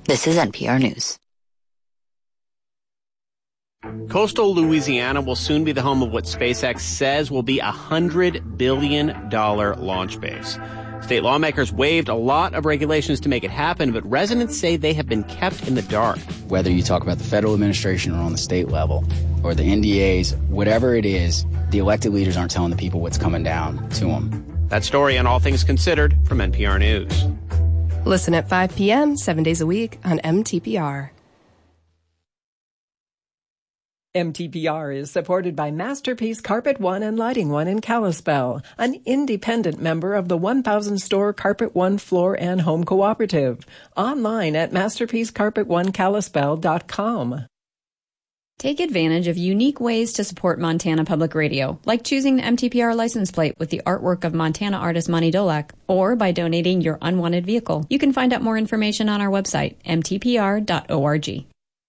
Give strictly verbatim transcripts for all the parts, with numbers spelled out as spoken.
This is N P R News. Coastal Louisiana will soon be the home of what SpaceX says will be a one hundred billion dollars launch base. State lawmakers waived a lot of regulations to make it happen, but residents say they have been kept in the dark. Whether you talk about the federal administration or on the state level, or the N D As, whatever it is, the elected leaders aren't telling the people what's coming down to them. That story and all things considered from N P R News. Listen at five p.m., seven days a week on M T P R. M T P R is supported by Masterpiece Carpet One and Lighting One in Kalispell, an independent member of the one thousand store Carpet One Floor and Home Cooperative. Online at masterpiece carpet one kalispell dot com. Take advantage of unique ways to support Montana Public Radio, like choosing the M T P R license plate with the artwork of Montana artist Monty Dolak, or by donating your unwanted vehicle. You can find out more information on our website, m t p r dot org.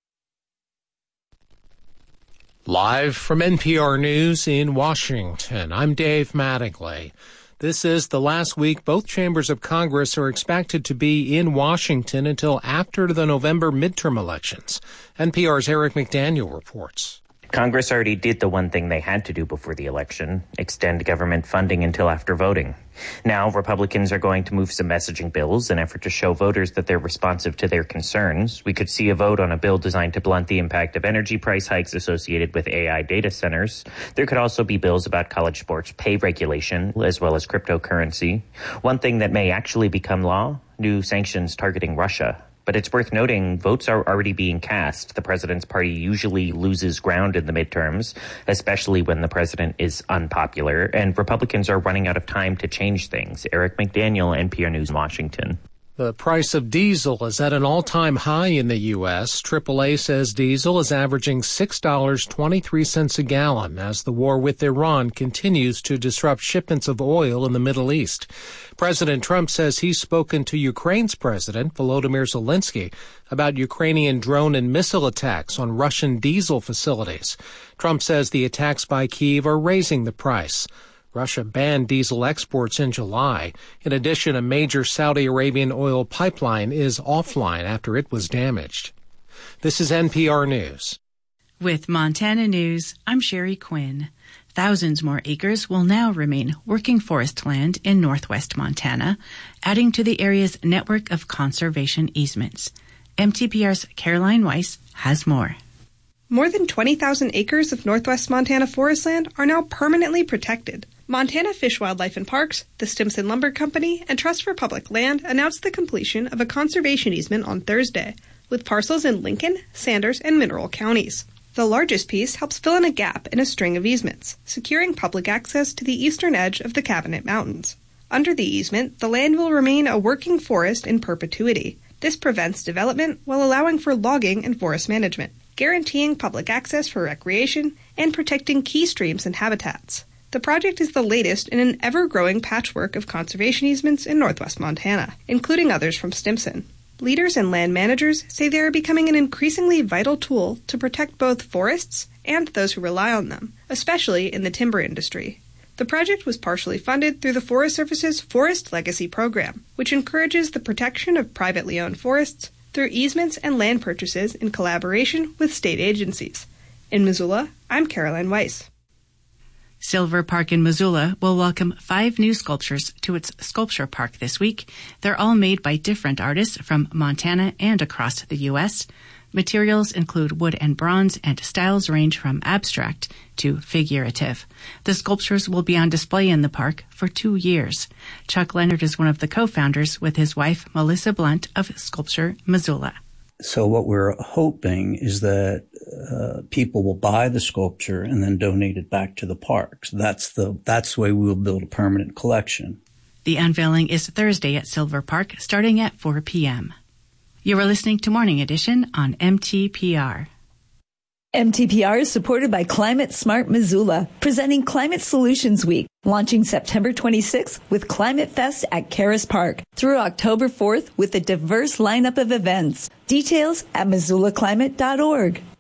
Live from N P R News in Washington, I'm Dave Mattingly. This is the last week both chambers of Congress are expected to be in Washington until after the November midterm elections. N P R's Eric McDaniel reports. Congress already did the one thing they had to do before the election, extend government funding until after voting. Now, Republicans are going to move some messaging bills in an effort to show voters that they're responsive to their concerns. We could see a vote on a bill designed to blunt the impact of energy price hikes associated with A I data centers. There could also be bills about college sports pay regulation, as well as cryptocurrency. One thing that may actually become law, new sanctions targeting Russia. But it's worth noting votes are already being cast. The president's party usually loses ground in the midterms, especially when the president is unpopular, and Republicans are running out of time to change things. Eric McDaniel, N P R News, Washington. The price of diesel is at an all-time high in the U S triple A says diesel is averaging six dollars and twenty-three cents a gallon as the war with Iran continues to disrupt shipments of oil in the Middle East. President Trump says he's spoken to Ukraine's president, Volodymyr Zelensky, about Ukrainian drone and missile attacks on Russian diesel facilities. Trump says the attacks by Kyiv are raising the price. Russia banned diesel exports in July. In addition, a major Saudi Arabian oil pipeline is offline after it was damaged. This is N P R News. With Montana News, I'm Sherry Quinn. Thousands more acres will now remain working forest land in northwest Montana, adding to the area's network of conservation easements. M T P R's Caroline Weiss has more. More than twenty thousand acres of northwest Montana forest land are now permanently protected. Montana Fish, Wildlife and Parks, the Stimson Lumber Company, and Trust for Public Land announced the completion of a conservation easement on Thursday, with parcels in Lincoln, Sanders, and Mineral counties. The largest piece helps fill in a gap in a string of easements, securing public access to the eastern edge of the Cabinet Mountains. Under the easement, the land will remain a working forest in perpetuity. This prevents development while allowing for logging and forest management, guaranteeing public access for recreation and protecting key streams and habitats. The project is the latest in an ever-growing patchwork of conservation easements in northwest Montana, including others from Stimson. Leaders and land managers say they are becoming an increasingly vital tool to protect both forests and those who rely on them, especially in the timber industry. The project was partially funded through the Forest Service's Forest Legacy Program, which encourages the protection of privately owned forests through easements and land purchases in collaboration with state agencies. In Missoula, I'm Caroline Weiss. Silver Park in Missoula will welcome five new sculptures to its sculpture park this week. They're all made by different artists from Montana and across the U S. Materials include wood and bronze, and styles range from abstract to figurative. The sculptures will be on display in the park for two years. Chuck Leonard is one of the co-founders with his wife, Melissa Blunt, of Sculpture Missoula. So what we're hoping is that uh, people will buy the sculpture and then donate it back to the parks. That's the that's the way we will build a permanent collection. The unveiling is Thursday at Silver Park, starting at four p.m. You are listening to Morning Edition on M T P R. M T P R is supported by Climate Smart Missoula, presenting Climate Solutions Week, launching September twenty-sixth with Climate Fest at Caras Park through October fourth with a diverse lineup of events. Details at missoula climate dot org.